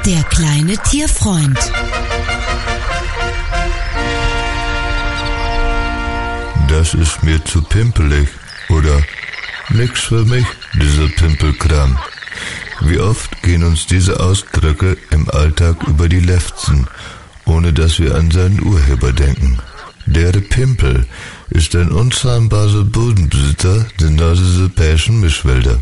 Der kleine Tierfreund. Das ist mir zu pimpelig oder nix für mich, dieser Pimpelkram. Wie oft gehen uns diese Ausdrücke im Alltag über die Lefzen, ohne dass wir an seinen Urheber denken. Der Pimpel ist ein unzahmbarer Bodenbesitzer der nordeuropäischen Mischwälder.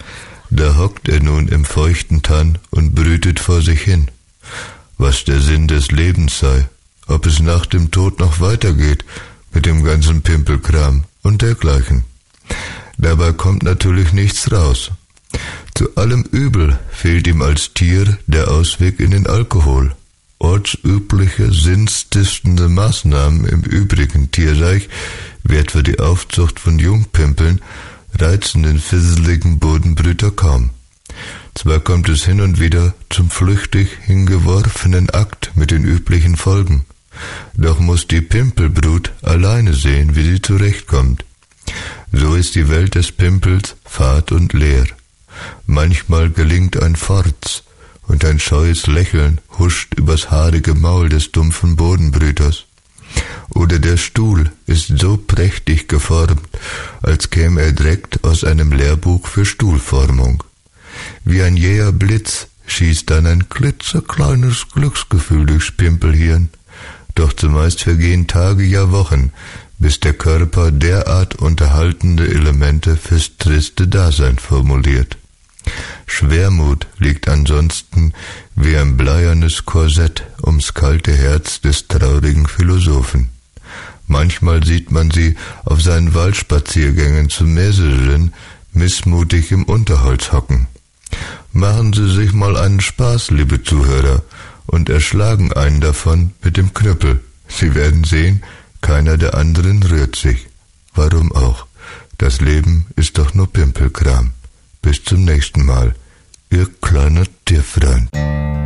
Da hockt er nun im feuchten Tann und brütet vor sich hin. Was der Sinn des Lebens sei, ob es nach dem Tod noch weitergeht mit dem ganzen Pimpelkram und dergleichen. Dabei kommt natürlich nichts raus. Zu allem Übel fehlt ihm als Tier der Ausweg in den Alkohol. Ortsübliche, sinnstiftende Maßnahmen im übrigen Tierreich, wie etwa die Aufzucht von Jungpimpeln, reizen den fisseligen Bodenbrüter kaum. Zwar kommt es hin und wieder zum flüchtig hingeworfenen Akt mit den üblichen Folgen, doch muss die Pimpelbrut alleine sehen, wie sie zurechtkommt. So ist die Welt des Pimpels fad und leer. Manchmal gelingt ein Forz, und ein scheues Lächeln huscht übers haarige Maul des dumpfen Bodenbrüters. Oder der Stuhl ist so prächtig geformt, als käme er direkt aus einem Lehrbuch für Stuhlformung. Wie ein jäher Blitz schießt dann ein klitzekleines Glücksgefühl durchs Pimpelhirn. Doch zumeist vergehen Tage, ja Wochen, bis der Körper derart unterhaltende Elemente fürs triste Dasein formuliert. Schwermut liegt ansonsten wie ein bleiernes Korsett ums kalte Herz des traurigen Philosophen. Manchmal sieht man sie auf seinen Waldspaziergängen zu mehreren missmutig im Unterholz hocken. Machen Sie sich mal einen Spaß, liebe Zuhörer, und erschlagen einen davon mit dem Knüppel. Sie werden sehen, keiner der anderen rührt sich. Warum auch? Das Leben ist doch nur Pimpelkram. Bis zum nächsten Mal, Ihr kleiner Tierfreund.